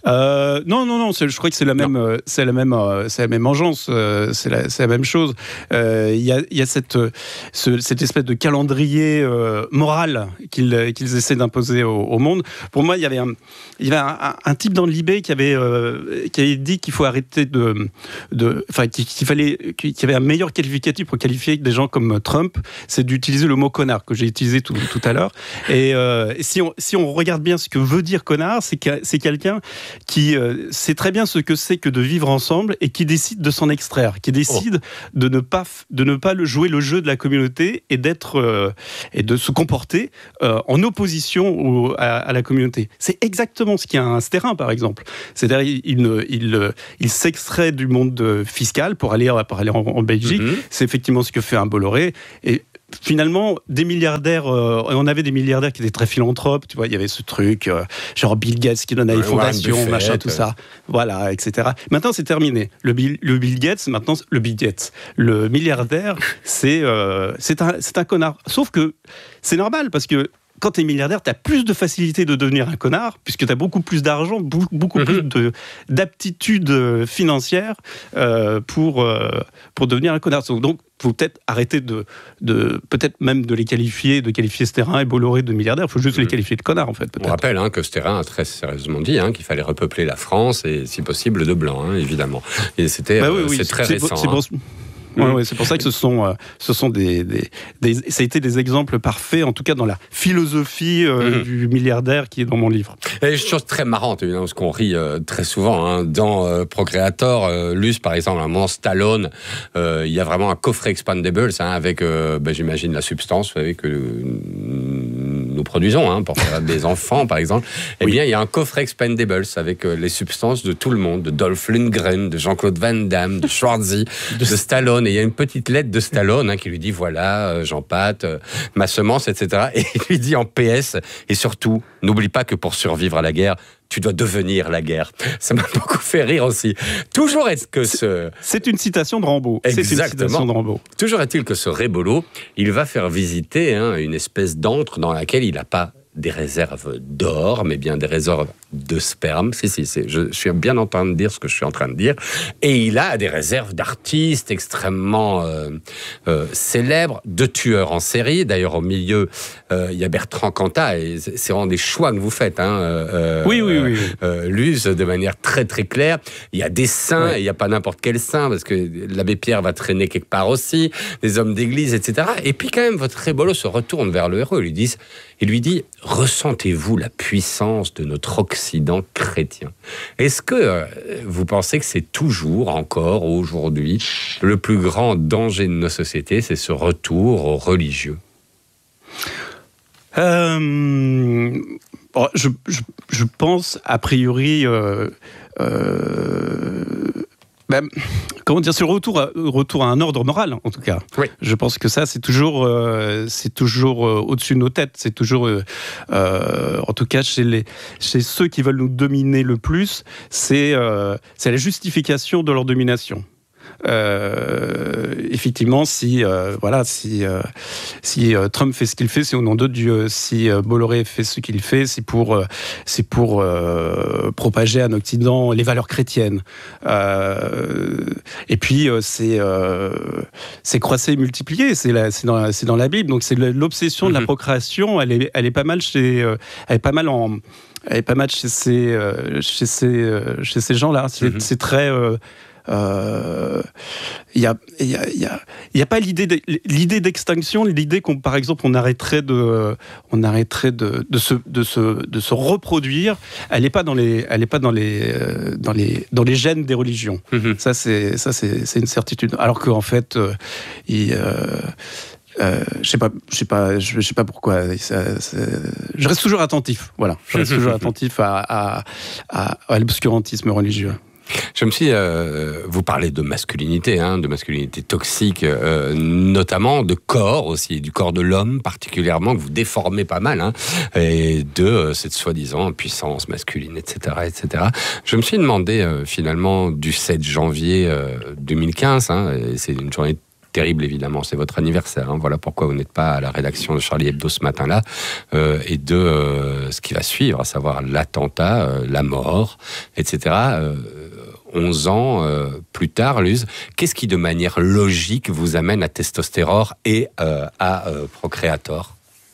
Euh, non, non, non. Je crois que c'est la même, euh, c'est la même, euh, c'est la même engeance. Euh, c'est, la, c'est la même chose. Il euh, y a, il y a cette, ce, cette espèce de calendrier euh, moral qu'ils, qu'ils essaient d'imposer au, au monde. Pour moi, il y avait un, il y avait un, un, un type dans le Libé qui avait, euh, qui avait dit qu'il faut arrêter de, de, enfin, qu'il, qu'il fallait, qu'il y avait un meilleur qualificatif pour qualifier des gens comme Trump, c'est d'utiliser le mot connard que j'ai utilisé tout, tout à l'heure. Et euh, si on, si on regarde bien ce que veut dire connard, c'est que c'est quelqu'un qui euh, sait très bien ce que c'est que de vivre ensemble et qui décide de s'en extraire, qui décide oh. de ne pas de ne pas jouer le jeu de la communauté et d'être euh, et de se comporter euh, en opposition au, à, à la communauté. C'est exactement ce qu'il y a un terrain, par exemple. C'est-à-dire il, il, il, il s'extrait du monde fiscal pour aller pour aller en, en Belgique. Mm-hmm. C'est effectivement ce que fait un Bolloré. Et finalement, des milliardaires, euh, on avait des milliardaires qui étaient très philanthropes, tu vois, il y avait ce truc, euh, genre Bill Gates qui donne à des ouais, fondations, Buffett, machin, tout ouais. ça, voilà, et cetera. Maintenant, c'est terminé. Le Bill, le Bill Gates, maintenant, le Bill Gates, le milliardaire, c'est, euh, c'est, un, c'est un connard. Sauf que c'est normal, parce que quand tu es milliardaire, tu as plus de facilité de devenir un connard, puisque tu as beaucoup plus d'argent, beaucoup mm-hmm. plus de, d'aptitude financière euh, pour, euh, pour devenir un connard. Donc, il faut peut-être arrêter de, de, peut-être même de les qualifier, de qualifier Sterrin et Bolloré de milliardaires. Il faut juste mmh. les qualifier de connards, en fait. Peut-être. On rappelle hein, que Sterrin a très sérieusement dit hein, qu'il fallait repeupler la France et, si possible, de blanc, hein, évidemment. Et c'était, bah oui, oui, c'est, c'est très c'est récent. C'est pour, c'est pour... Hein. Ouais, ouais, c'est pour ça que ce sont, euh, ce sont des, des, des, ça a été des exemples parfaits, en tout cas dans la philosophie euh, mmh. du milliardaire qui est dans mon livre. Il y a une chose très marrante, évidemment, parce qu'on rit euh, très souvent hein, dans euh, Procreator, euh, Luce par exemple, à un moment Stallone, euh, il y a vraiment un coffret expandables hein, avec, euh, ben, j'imagine, la substance, vous savez, que euh, nous produisons hein, pour faire des enfants, par exemple. Eh oui. bien, il y a un coffret expandables avec euh, les substances de tout le monde, de Dolph Lundgren, de Jean-Claude Van Damme, de Schwarzy, de Stallone. Et il y a une petite lettre de Stallone hein, qui lui dit voilà, euh, Jean-Pat, euh, ma semence, et cetera. Et il lui dit en P S, et surtout, n'oublie pas que pour survivre à la guerre, tu dois devenir la guerre. Ça m'a beaucoup fait rire aussi. Toujours est-ce que ce... C'est une citation de Rambo. Exactement. C'est une citation de Rambo. Toujours est-il que ce Rébolo, il va faire visiter hein, une espèce d'antre dans laquelle il n'a pas des réserves d'or, mais bien des réserves de sperme. Si, si, si, je, je suis bien en train de dire ce que je suis en train de dire. Et il a des réserves d'artistes extrêmement euh, euh, célèbres, de tueurs en série. D'ailleurs, au milieu, euh, il y a Bertrand Cantat, et c'est, c'est vraiment des choix que vous faites. Hein, euh, oui, oui, oui. Euh, Luz, de manière très, très claire. Il y a des saints, ouais. et il n'y a pas n'importe quel saint, parce que l'abbé Pierre va traîner quelque part aussi, des hommes d'église, et cetera. Et puis, quand même, votre Rébolo se retourne vers le héros. Il lui dit, il lui dit ressentez-vous la puissance de notre Occident chrétien ? Est-ce que euh, vous pensez que c'est toujours, encore aujourd'hui, le plus grand danger de nos sociétés, c'est ce retour aux religieux ? euh, oh, je, je, je pense, a priori... Euh, euh, Ben, comment dire, c'est le retour à, retour à un ordre moral, en tout cas. Oui. Je pense que ça, c'est toujours, euh, c'est toujours euh, au-dessus de nos têtes. C'est toujours, euh, euh, en tout cas, chez, les, chez ceux qui veulent nous dominer le plus, c'est, euh, c'est la justification de leur domination. Euh, effectivement, si euh, voilà, si euh, si euh, Trump fait ce qu'il fait, c'est au nom de Dieu. Si euh, Bolloré fait ce qu'il fait, c'est pour euh, c'est pour euh, propager en Occident les valeurs chrétiennes. Euh, et puis euh, c'est euh, c'est croisser et multiplier. C'est la, c'est dans la, c'est dans la Bible. Donc c'est l'obsession mm-hmm. de la procréation. Elle est elle est pas mal chez euh, elle est pas mal en elle est pas mal chez ces euh, chez ces euh, chez ces gens-là. C'est, mm-hmm. c'est très euh, il euh, y a il y a il y a il y a pas l'idée de, l'idée d'extinction, l'idée qu'on par exemple on arrêterait de on arrêterait de de se de se de se reproduire, elle est pas dans les elle est pas dans les dans les dans les gènes des religions. Mmh. Ça c'est ça c'est c'est une certitude. Alors qu'en fait euh, il euh, Euh, je sais pas, je sais pas, je sais pas pourquoi. Ça, ça, je reste toujours attentif. Voilà, je reste toujours attentif à, à, à, à l'obscurantisme religieux. Je me suis, euh, vous parlez de masculinité, hein, de masculinité toxique, euh, notamment de corps aussi, du corps de l'homme particulièrement, que vous déformez pas mal, hein, et de euh, cette soi-disant puissance masculine, et cetera, et cetera. Je me suis demandé euh, finalement du sept janvier euh, deux mille quinze, hein, et c'est une journée terrible évidemment, c'est votre anniversaire. Hein. Voilà pourquoi vous n'êtes pas à la rédaction de Charlie Hebdo ce matin-là. Euh, et de euh, ce qui va suivre, à savoir l'attentat, euh, la mort, et cetera. Euh, onze ans euh, plus tard, Luz, qu'est-ce qui de manière logique vous amène à Testostérore et euh, à euh, Procréator ?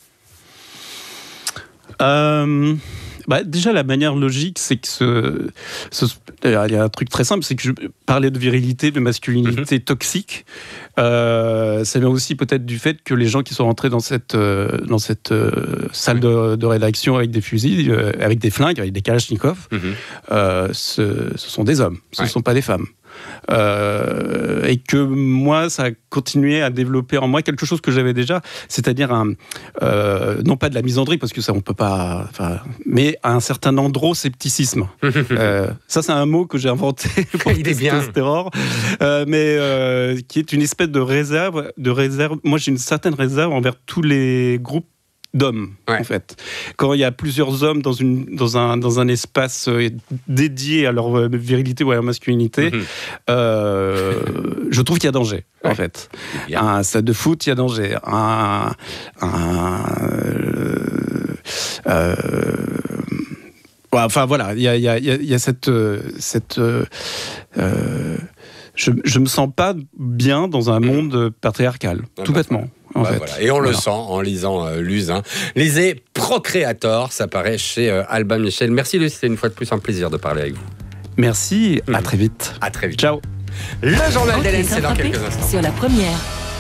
euh... Bah, déjà, la manière logique, c'est que ce, ce, il y a un truc très simple, c'est que je parlais de virilité, de masculinité mm-hmm. toxique. Euh, ça vient aussi peut-être du fait que les gens qui sont rentrés dans cette, euh, dans cette euh, salle de, de rédaction avec des fusils, euh, avec des flingues, avec des kalachnikovs, mm-hmm. euh, ce, ce sont des hommes, ce ne ouais. sont pas des femmes. Euh, et que moi, ça a continué à développer en moi quelque chose que j'avais déjà, c'est-à-dire un, euh, non pas de la misandrie, parce que ça on peut pas, mais un certain androscepticisme. euh, ça, c'est un mot que j'ai inventé pour Testostérore, euh, mais euh, qui est une espèce de réserve, de réserve. Moi, j'ai une certaine réserve envers tous les groupes d'hommes, ouais. en fait. Quand il y a plusieurs hommes dans, une, dans, un, dans un espace dédié à leur virilité ou à leur masculinité, mm-hmm. euh, je trouve qu'il y a danger, ouais. en fait. Un stade de foot, il y a danger. Un... un euh, euh, ouais, enfin, voilà, il y a, il y a, il y a cette... cette euh, je ne me sens pas bien dans un monde patriarcal, ah, tout bah, bêtement. En ouais, fait. Voilà. Et on voilà. le sent en lisant euh, Luz. Hein. Lisez Procréator, ça paraît chez euh, Albin Michel. Merci Luz, c'était une fois de plus un plaisir de parler avec vous. Merci, mmh. à très vite. À très vite. Ciao. Le journal d'Hélène, c'est dans quelques instants. Sur la première.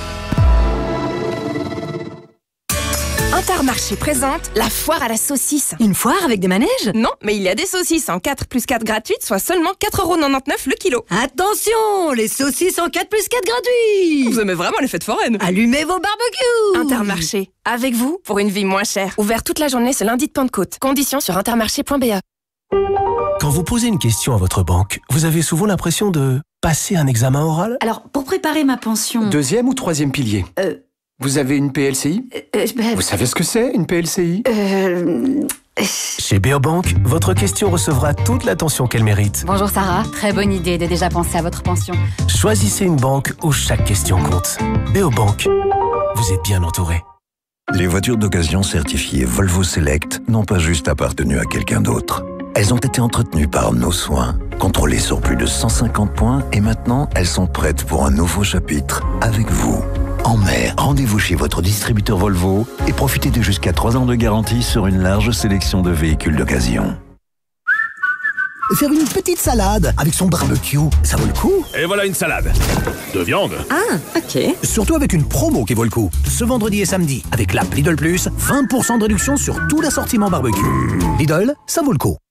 Intermarché présente la foire à la saucisse. Une foire avec des manèges ? Non, mais il y a des saucisses en quatre plus quatre gratuites, soit seulement quatre euros quatre-vingt-dix-neuf le kilo. Attention, les saucisses en quatre plus quatre gratuits. Vous aimez vraiment les fêtes foraines. Allumez vos barbecues. Intermarché, avec vous pour une vie moins chère. Ouvert toute la journée ce lundi de Pentecôte. Conditions sur intermarché point b e. Quand vous posez une question à votre banque, vous avez souvent l'impression de passer un examen oral ? Alors, pour préparer ma pension... Deuxième ou troisième pilier ? Euh... Vous avez une P L C I ? euh, ben... Vous savez ce que c'est, une P L C I ? Euh... Chez Beobank, votre question recevra toute l'attention qu'elle mérite. Bonjour Sarah, très bonne idée de déjà penser à votre pension. Choisissez une banque où chaque question compte. Beobank, vous êtes bien entouré. Les voitures d'occasion certifiées Volvo Select n'ont pas juste appartenu à quelqu'un d'autre. Elles ont été entretenues par nos soins, contrôlées sur plus de cent cinquante points et maintenant elles sont prêtes pour un nouveau chapitre avec vous. En mer, rendez-vous chez votre distributeur Volvo et profitez de jusqu'à trois ans de garantie sur une large sélection de véhicules d'occasion. Faire une petite salade avec son barbecue, ça vaut le coup. Et voilà une salade de viande. Ah, ok. Surtout avec une promo qui vaut le coup. Ce vendredi et samedi, avec l'app Lidl Plus, vingt pour cent de réduction sur tout l'assortiment barbecue. Lidl, ça vaut le coup.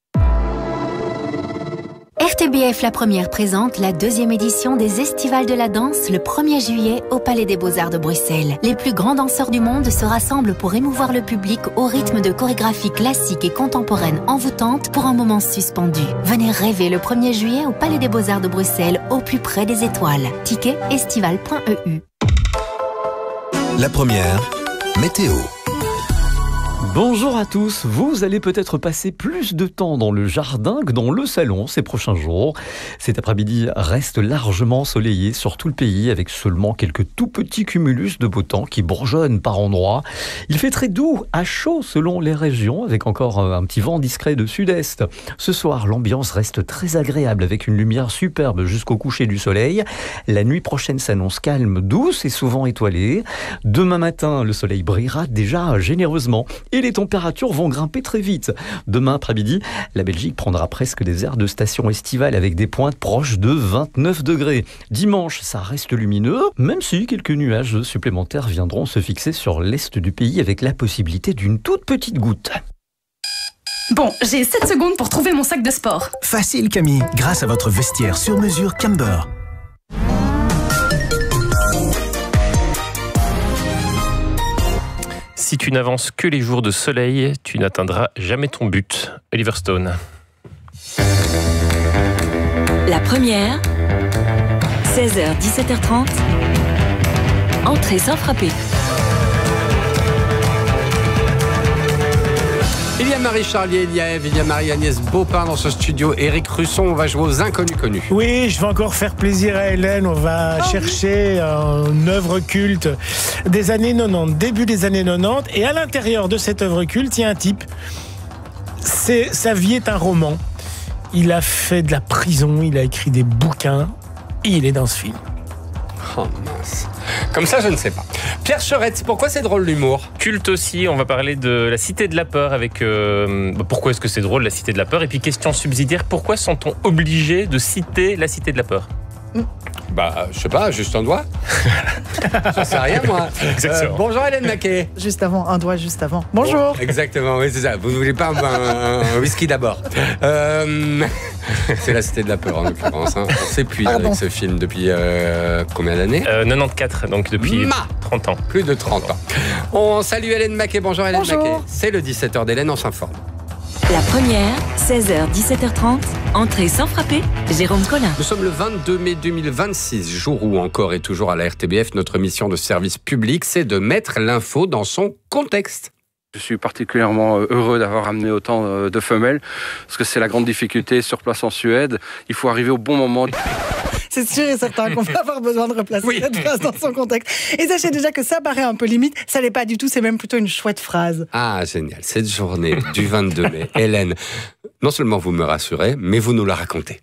R T B F La Première présente la deuxième édition des Estivales de la danse le premier juillet au Palais des Beaux-Arts de Bruxelles. Les plus grands danseurs du monde se rassemblent pour émouvoir le public au rythme de chorégraphies classiques et contemporaines envoûtantes pour un moment suspendu. Venez rêver le premier juillet au Palais des Beaux-Arts de Bruxelles, au plus près des étoiles. Ticket estival point e u. La Première, météo. Bonjour à tous, vous allez peut-être passer plus de temps dans le jardin que dans le salon ces prochains jours. Cet après-midi reste largement ensoleillé sur tout le pays avec seulement quelques tout petits cumulus de beau temps qui bourgeonnent par endroits. Il fait très doux, à chaud selon les régions avec encore un petit vent discret de sud-est. Ce soir, l'ambiance reste très agréable avec une lumière superbe jusqu'au coucher du soleil. La nuit prochaine s'annonce calme, douce et souvent étoilée. Demain matin, le soleil brillera déjà généreusement. Et les températures vont grimper très vite. Demain après-midi, la Belgique prendra presque des airs de station estivale avec des pointes proches de vingt-neuf degrés. Dimanche, ça reste lumineux, même si quelques nuages supplémentaires viendront se fixer sur l'est du pays avec la possibilité d'une toute petite goutte. Bon, j'ai sept secondes pour trouver mon sac de sport. Facile Camille, grâce à votre vestiaire sur mesure Camber. Si tu n'avances que les jours de soleil, tu n'atteindras jamais ton but. Oliver Stone. La première, seize heures dix-sept heures trente, entrée sans frapper. Il y a Marie Charlier, il y a Ève, il y a Marie-Agnès Baupin dans ce studio. Éric Russon, on va jouer aux inconnus connus. Oui, je vais encore faire plaisir à Hélène. On va oh, chercher oui. une œuvre culte des années quatre-vingt-dix, début des années quatre-vingt-dix. Et à l'intérieur de cette œuvre culte, il y a un type. C'est, sa vie est un roman. Il a fait de la prison, il a écrit des bouquins. Et il est dans ce film. Oh mince. Comme ça, je ne sais pas. Pierre Cherette, pourquoi c'est drôle l'humour ? Culte aussi, on va parler de la Cité de la Peur avec... Euh, pourquoi est-ce que c'est drôle la Cité de la Peur ? Et puis question subsidiaire, pourquoi sont-on obligés de citer la Cité de la Peur ? Bah, je sais pas, juste un doigt. J'en sais rien, moi. Euh, bonjour Hélène Maquet. Juste avant, un doigt juste avant. Bonjour. Bon, exactement, oui, c'est ça. Vous ne voulez pas un, un, un whisky d'abord. Euh, c'est la Cité de la Peur, en l'occurrence. Hein. On s'épuise ah, avec bon. ce film depuis euh, combien d'années ? euh, quatre-vingt-quatorze, donc depuis Ma. trente ans. Plus de trente ans. On salue Hélène Maquet. Bonjour Hélène bonjour. Maquet. C'est le dix-sept heures d'Hélène, on s'informe. La première, seize heures dix-sept heures trente, entrée sans frapper, Jérôme Collin. Nous sommes le vingt-deux mai deux mille vingt-six, jour où encore et toujours à la R T B F, notre mission de service public, c'est de mettre l'info dans son contexte. Je suis particulièrement heureux d'avoir amené autant de femelles, parce que c'est la grande difficulté sur place en Suède. Il faut arriver au bon moment. C'est sûr et certain qu'on va avoir besoin de replacer oui. cette phrase dans son contexte. Et sachez déjà que ça paraît un peu limite, ça l'est pas du tout, c'est même plutôt une chouette phrase. Ah, génial. Cette journée du vingt-deux mai, Hélène, non seulement vous me rassurez, mais vous nous la racontez.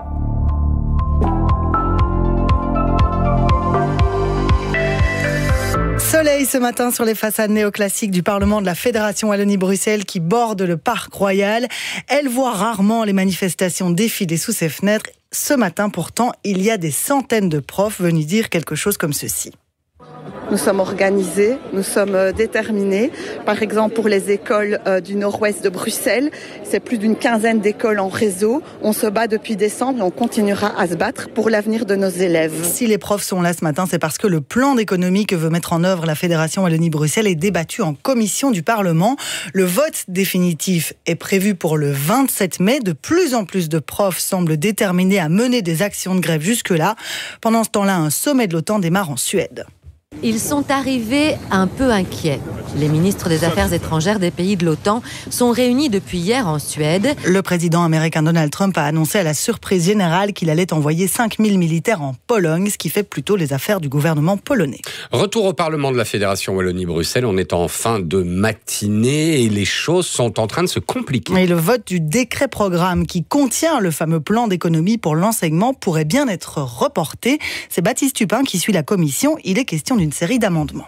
Soleil ce matin sur les façades néoclassiques du Parlement de la Fédération Wallonie-Bruxelles qui borde le Parc Royal. Elle voit rarement les manifestations défiler sous ses fenêtres. Ce matin, pourtant, il y a des centaines de profs venus dire quelque chose comme ceci. Nous sommes organisés, nous sommes déterminés. Par exemple, pour les écoles du nord-ouest de Bruxelles, c'est plus d'une quinzaine d'écoles en réseau. On se bat depuis décembre et on continuera à se battre pour l'avenir de nos élèves. Si les profs sont là ce matin, c'est parce que le plan d'économie que veut mettre en œuvre la Fédération Wallonie-Bruxelles est débattu en commission du Parlement. Le vote définitif est prévu pour le vingt-sept mai. De plus en plus de profs semblent déterminés à mener des actions de grève jusque-là. Pendant ce temps-là, un sommet de l'OTAN démarre en Suède. Ils sont arrivés un peu inquiets. Les ministres des Affaires étrangères des pays de l'OTAN sont réunis depuis hier en Suède. Le président américain Donald Trump a annoncé à la surprise générale qu'il allait envoyer cinq mille militaires en Pologne, ce qui fait plutôt les affaires du gouvernement polonais. Retour au Parlement de la Fédération Wallonie-Bruxelles. On est en fin de matinée et les choses sont en train de se compliquer. Et le vote du décret-programme qui contient le fameux plan d'économie pour l'enseignement pourrait bien être reporté. C'est Baptiste Tupin qui suit la commission. Il est question d'une série d'amendements.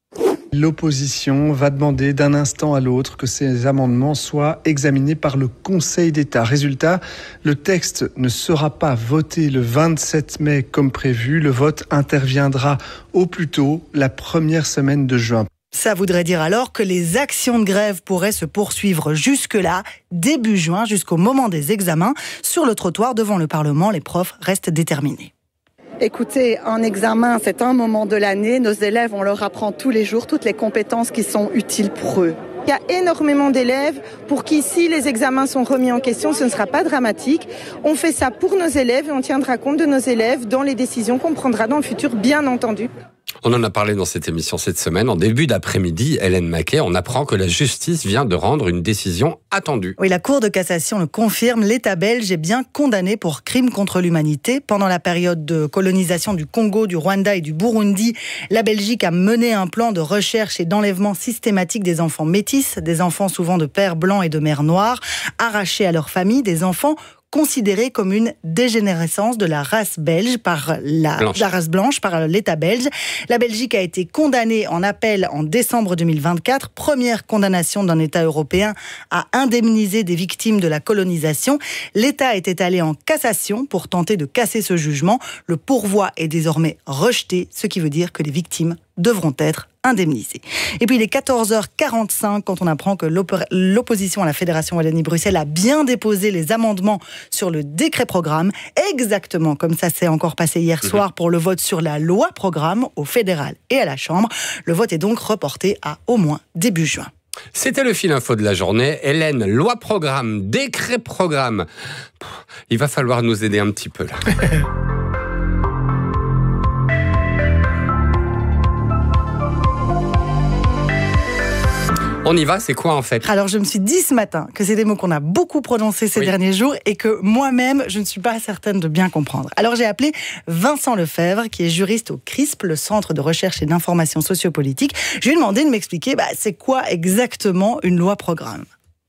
L'opposition va demander d'un instant à l'autre que ces amendements soient examinés par le Conseil d'État. Résultat, le texte ne sera pas voté le vingt-sept mai comme prévu. Le vote interviendra au plus tôt la première semaine de juin. Ça voudrait dire alors que les actions de grève pourraient se poursuivre jusque-là, début juin, jusqu'au moment des examens. Sur le trottoir devant le Parlement, les profs restent déterminés. Écoutez, un examen, c'est un moment de l'année. Nos élèves, on leur apprend tous les jours toutes les compétences qui sont utiles pour eux. Il y a énormément d'élèves pour qui, si les examens sont remis en question, ce ne sera pas dramatique. On fait ça pour nos élèves et on tiendra compte de nos élèves dans les décisions qu'on prendra dans le futur, bien entendu. On en a parlé dans cette émission cette semaine. En début d'après-midi, Hélène Maquet, on apprend que la justice vient de rendre une décision attendue. Oui, la Cour de cassation le confirme. L'État belge est bien condamné pour crimes contre l'humanité. Pendant la période de colonisation du Congo, du Rwanda et du Burundi, la Belgique a mené un plan de recherche et d'enlèvement systématique des enfants métis, des enfants souvent de pères blancs et de mères noires, arrachés à leur famille, des enfants considérée comme une dégénérescence de la race belge par la, la race blanche par l'État belge. La Belgique a été condamnée en appel en décembre deux mille vingt-quatre, première condamnation d'un État européen à indemniser des victimes de la colonisation. L'État était allé en cassation pour tenter de casser ce jugement. Le pourvoi est désormais rejeté, ce qui veut dire que les victimes devront être indemnisés. Et puis il est quatorze heures quarante-cinq quand on apprend que l'opposition à la Fédération Wallonie-Bruxelles a bien déposé les amendements sur le décret-programme, exactement comme ça s'est encore passé hier mmh. soir pour le vote sur la loi-programme au fédéral et à la Chambre. Le vote est donc reporté à au moins début juin. C'était le fil info de la journée. Hélène, loi-programme, décret-programme. Il va falloir nous aider un petit peu là. On y va, c'est quoi en fait? Alors je me suis dit ce matin que c'est des mots qu'on a beaucoup prononcés ces oui. derniers jours et que moi-même, je ne suis pas certaine de bien comprendre. Alors j'ai appelé Vincent Lefebvre, qui est juriste au C R I S P, le Centre de recherche et d'information sociopolitique. Je lui ai demandé de m'expliquer bah, c'est quoi exactement une loi programme.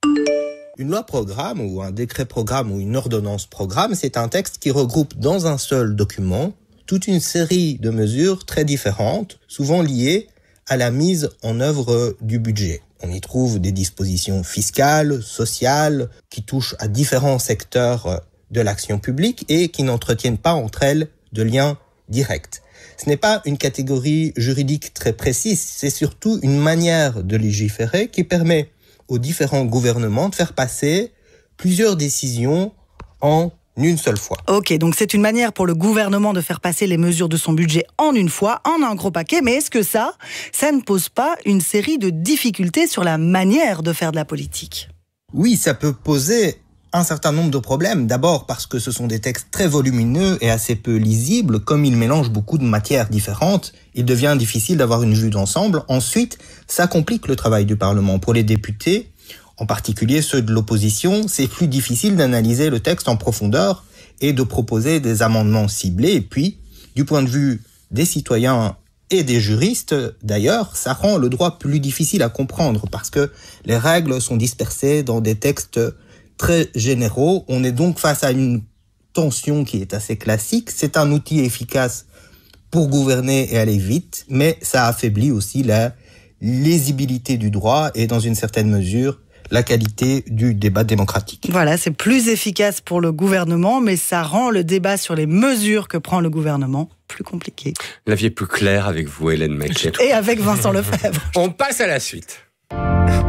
Une loi programme ou un décret programme ou une ordonnance programme, c'est un texte qui regroupe dans un seul document toute une série de mesures très différentes, souvent liées à la mise en œuvre du budget. On y trouve des dispositions fiscales, sociales, qui touchent à différents secteurs de l'action publique et qui n'entretiennent pas entre elles de liens directs. Ce n'est pas une catégorie juridique très précise, c'est surtout une manière de légiférer qui permet aux différents gouvernements de faire passer plusieurs décisions en une seule fois. Ok, donc c'est une manière pour le gouvernement de faire passer les mesures de son budget en une fois, en un gros paquet, mais est-ce que ça, ça ne pose pas une série de difficultés sur la manière de faire de la politique? Oui, ça peut poser un certain nombre de problèmes. D'abord parce que ce sont des textes très volumineux et assez peu lisibles. Comme ils mélangent beaucoup de matières différentes, il devient difficile d'avoir une vue d'ensemble. Ensuite, ça complique le travail du Parlement. Pour les députés, en particulier ceux de l'opposition, c'est plus difficile d'analyser le texte en profondeur et de proposer des amendements ciblés. Et puis, du point de vue des citoyens et des juristes, d'ailleurs, ça rend le droit plus difficile à comprendre parce que les règles sont dispersées dans des textes très généraux. On est donc face à une tension qui est assez classique. C'est un outil efficace pour gouverner et aller vite, mais ça affaiblit aussi la lisibilité du droit et, dans une certaine mesure, la qualité du débat démocratique. Voilà, c'est plus efficace pour le gouvernement, mais ça rend le débat sur les mesures que prend le gouvernement plus compliqué. La vie est plus claire avec vous, Hélène Maquet. Et avec Vincent Lefebvre. On passe à la suite.